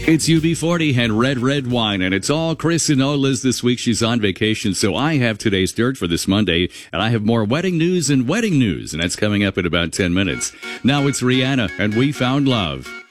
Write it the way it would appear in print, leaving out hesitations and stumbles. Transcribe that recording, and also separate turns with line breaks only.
It's UB40 and red wine, and it's all Chris and Liz this week. She's on vacation, so I have today's dirt for this Monday, and I have more wedding news, and that's coming up in about 10 minutes. Now it's Rihanna, and We Found Love.